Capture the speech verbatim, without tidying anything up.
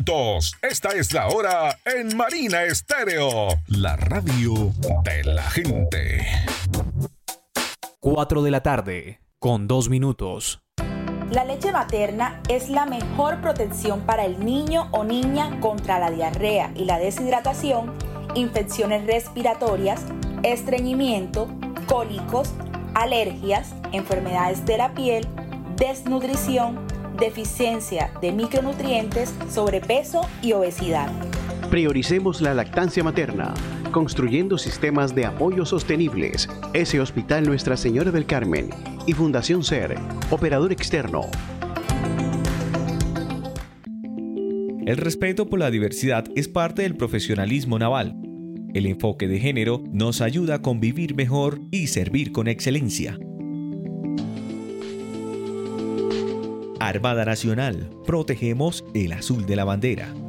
minutos. Esta es la hora en Marina Estéreo, la radio de la gente. cuatro de la tarde, con dos minutos. La leche materna es la mejor protección para el niño o niña contra la diarrea y la deshidratación, infecciones respiratorias, estreñimiento, cólicos, alergias, enfermedades de la piel, desnutrición, deficiencia de micronutrientes, sobrepeso y obesidad. Prioricemos la lactancia materna, construyendo sistemas de apoyo sostenibles. Ese Hospital Nuestra Señora del Carmen y Fundación SER, operador externo. El respeto por la diversidad es parte del profesionalismo naval. El enfoque de género nos ayuda a convivir mejor y servir con excelencia. Armada Nacional, protegemos el azul de la bandera.